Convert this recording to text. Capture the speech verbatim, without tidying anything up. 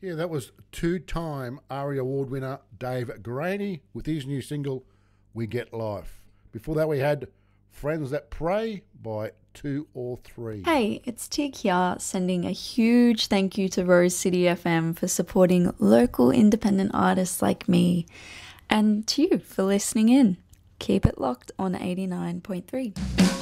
Yeah, that was two-time ARIA Award winner Dave Graney with his new single, We Get Life. Before that, we had Friends That Pray by Two or Three. Hey, it's Tig here, sending a huge thank you to Rose City F M for supporting local independent artists like me, and to you for listening in. Keep it locked on eighty-nine point three.